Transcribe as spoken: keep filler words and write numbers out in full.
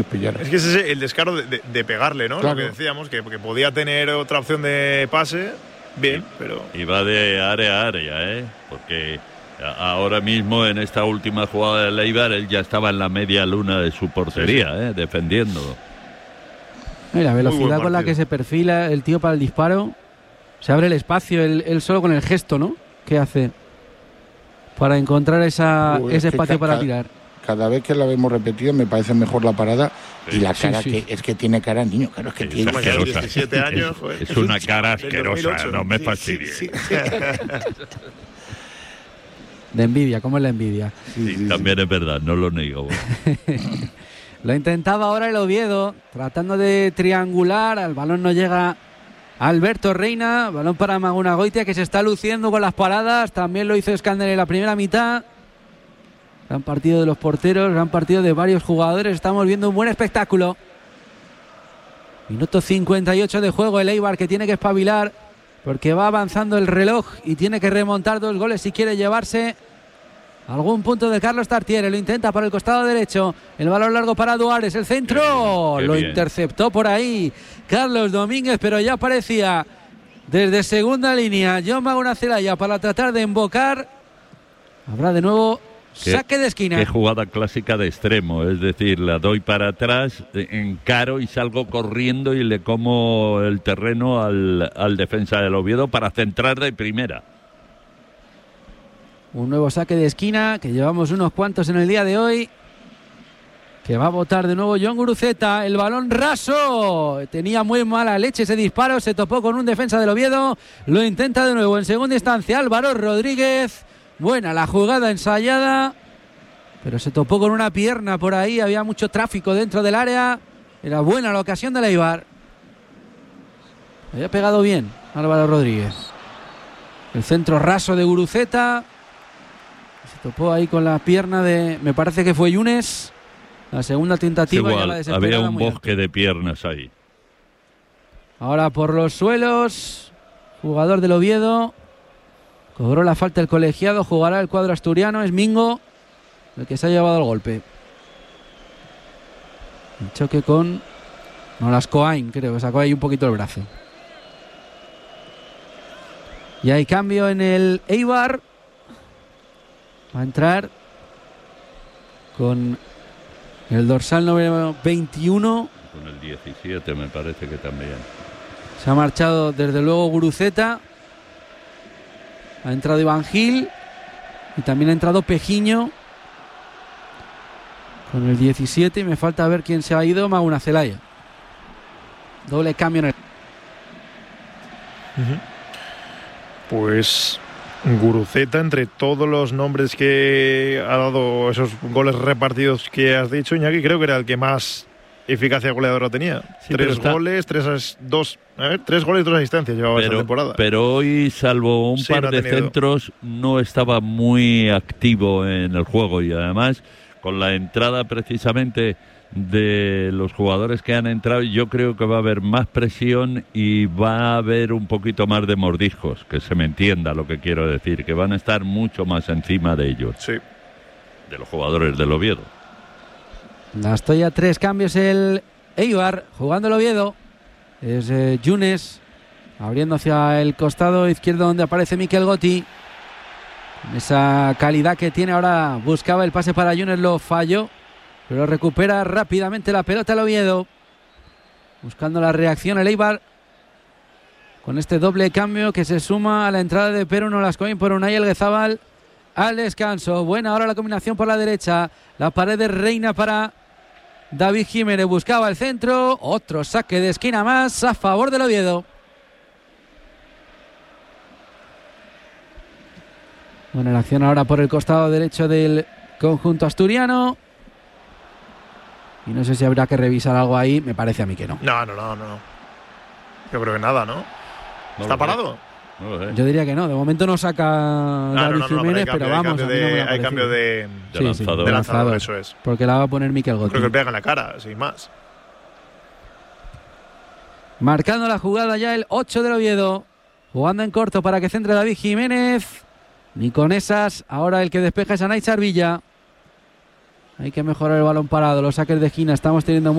pillara. Es que ese es el descaro de, de, de pegarle, ¿no? Claro. Lo que decíamos, que, que podía tener otra opción de pase, bien, pero... Y va de área a área, ¿eh? Porque ahora mismo en esta última jugada de Eibar él ya estaba en la media luna de su portería, ¿eh? Defendiendo. Y la velocidad con la que se perfila el tío para el disparo. Se abre el espacio, él, él solo con el gesto, ¿no? ¿Qué hace? Para encontrar esa, Uy, ese es que espacio ca- para ca- tirar. Cada vez que la vemos repetida me parece mejor la parada y la Sí, cara sí. que es que tiene cara niño, claro, es que Es tiene asquerosa. diecisiete años, Es- joder. es una cara Del asquerosa, dos mil ocho. no me Sí, fastidies. sí, sí. De envidia, ¿cómo es la envidia? Sí, Sí, sí, sí. también es verdad, no lo niego. Lo intentaba ahora el Oviedo, tratando de triangular, al balón no llega Alberto Reina, balón para Maguna Goitia, que se está luciendo con las paradas, también lo hizo Escándalo en la primera mitad. Gran partido de los porteros, gran partido de varios jugadores, estamos viendo un buen espectáculo. Minuto cincuenta y ocho de juego, el Eibar que tiene que espabilar, porque va avanzando el reloj y tiene que remontar dos goles si quiere llevarse algún punto de Carlos Tartiere. Lo intenta por el costado derecho, el balón largo para Duárez, el centro, Qué bien, qué lo bien. interceptó por ahí Carlos Domínguez, pero ya aparecía desde segunda línea John Maguna Zelaya para tratar de embocar. Habrá de nuevo Qué- saque de esquina. Qué jugada clásica de extremo, es decir, la doy para atrás, encaro y salgo corriendo y le como el terreno al, al defensa del Oviedo para centrar de primera. Un nuevo saque de esquina, que llevamos unos cuantos en el día de hoy, que va a botar de nuevo John Guruceta. El balón raso, tenía muy mala leche ese disparo, se topó con un defensa del Oviedo, lo intenta de nuevo en segunda instancia Álvaro Rodríguez. Buena la jugada ensayada, pero se topó con una pierna por ahí, había mucho tráfico dentro del área. Era buena la ocasión del Eibar. Había pegado bien Álvaro Rodríguez. El centro raso de Guruceta. Se topó ahí con la pierna de, me parece que fue Yunes. La segunda tentativa. Igual, ya la desesperada había un muy bosque de piernas ahí. Ahora por los suelos, jugador del Oviedo. Cobró la falta el colegiado, jugará el cuadro asturiano. Es Mingo el que se ha llevado el golpe. El choque con Nolascoain, creo que sacó ahí un poquito el brazo. Y hay cambio en el Eibar. Va a entrar con el dorsal número veintiuno. Con el diecisiete me parece que también. Se ha marchado desde luego Guruceta. Ha entrado Iván Gil. Y también ha entrado Pejiño. Con el diecisiete. Y me falta ver quién se ha ido. Maguna Zelaya. Doble cambio en el... Pues Guruceta, entre todos los nombres que ha dado, esos goles repartidos que has dicho, Iñaki, creo que era el que más eficacia goleadora tenía. Sí, pero tres está- goles, tres as- dos, a ver, tres goles y dos asistencias llevaba esta Pero, temporada. pero hoy, salvo un Sí, par no ha de tenido. centros, no estaba muy activo en el juego y además con la entrada precisamente de los jugadores que han entrado, yo creo que va a haber más presión y va a haber un poquito más de mordiscos, que se me entienda lo que quiero decir, que van a estar mucho más encima de ellos, Sí. de los jugadores del Oviedo. Estoy a tres cambios el Eibar, jugando el Oviedo. Es eh, Yunes, abriendo hacia el costado izquierdo donde aparece Mikel Gotti. Con esa calidad que tiene ahora, buscaba el pase para Yunes, lo falló, pero recupera rápidamente la pelota el Oviedo. Buscando la reacción el Eibar, con este doble cambio que se suma a la entrada de Perú Nolascoain por Unai Elguezábal al descanso. Buena ahora la combinación por la derecha, la pared de Reina para David Jiménez, buscaba el centro, otro saque de esquina más a favor del Oviedo. Bueno, la acción ahora por el costado derecho del conjunto asturiano. Y no sé si habrá que revisar algo ahí, me parece a mí que no. No, no, no, no. Yo creo que nada, ¿no? No ¿Está lo sé, parado? no lo sé. Yo diría que no, de momento no saca No, David no, no, no, Jiménez, pero, pero, hay vamos, cambio, a mí no me de, lo ha hay parecido. cambio de, De Sí, sí, lanzador. de lanzador, eso es. Porque la va a poner Mikel Gotti. Creo que le pega en la cara, sin más. Marcando la jugada ya el ocho del Oviedo. Jugando en corto para que centre David Jiménez. Ni con esas. Ahora el que despeja es Anaïs Villa. Hay que mejorar el balón parado, los saques de esquina. Estamos teniendo